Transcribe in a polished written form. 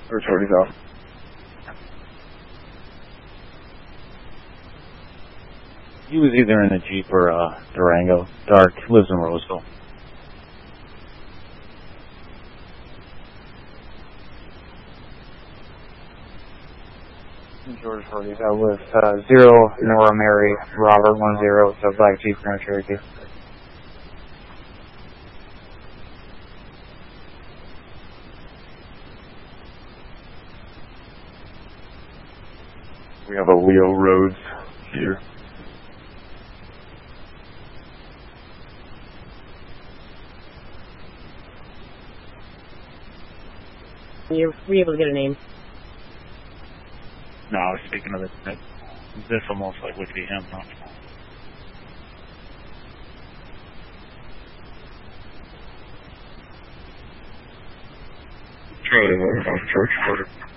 Or 40,000. He was either in a Jeep or a Durango. Dark. Lives in Roseville. George 40, that was 0 Nora Mary Robert 10, so Black Jeep Grand Cherokee. We have a Leo Rhodes here. Were you able to get a name? No, I was speaking of it. This will most likely be him, huh? Charlie, Church.